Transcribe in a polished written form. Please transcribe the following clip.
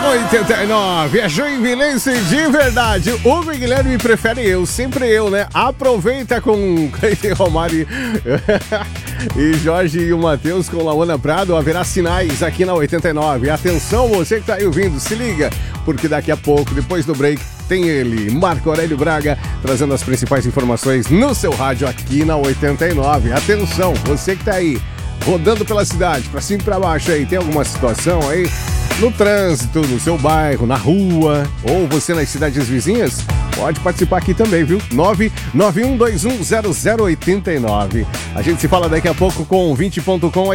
89, é Joinvilense de verdade. O Guilherme prefere eu, sempre eu, né? Aproveita com Cleiton Romário e Jorge e o Matheus com Laona Prado. Haverá sinais aqui na 89. Atenção, você que tá aí ouvindo, se liga, porque daqui a pouco, depois do break, tem ele, Marco Aurélio Braga, trazendo as principais informações no seu rádio aqui na 89. Atenção, você que tá aí rodando pela cidade, pra cima e pra baixo aí, tem alguma situação aí no trânsito, no seu bairro, na rua, ou você nas cidades vizinhas? Pode participar aqui também, viu? 991210089. A gente se fala daqui a pouco com 20.com.